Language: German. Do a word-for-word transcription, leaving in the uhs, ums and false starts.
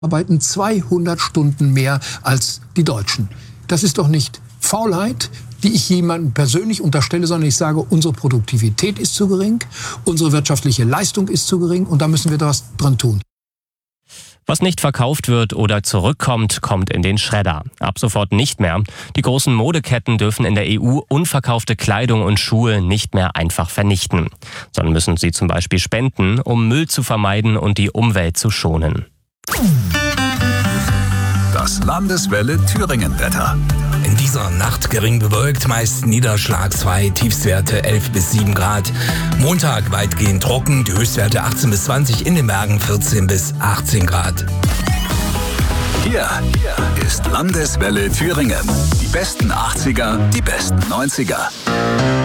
arbeiten zweihundert Stunden mehr als die Deutschen. Das ist doch nicht Faulheit, die ich jemandem persönlich unterstelle, sondern ich sage, unsere Produktivität ist zu gering, unsere wirtschaftliche Leistung ist zu gering und da müssen wir was dran tun. Was nicht verkauft wird oder zurückkommt, kommt in den Schredder. Ab sofort nicht mehr. Die großen Modeketten dürfen in der E U unverkaufte Kleidung und Schuhe nicht mehr einfach vernichten, sondern müssen sie zum Beispiel spenden, um Müll zu vermeiden und die Umwelt zu schonen. Das Landeswelle Thüringen-Wetter. In dieser Nacht gering bewölkt, meist niederschlagsfrei, Tiefstwerte elf bis sieben Grad. Montag weitgehend trocken, die Höchstwerte achtzehn bis zwanzig, in den Bergen vierzehn bis achtzehn Grad. Hier ist Landeswelle Thüringen. Die besten achtziger, die besten neunziger.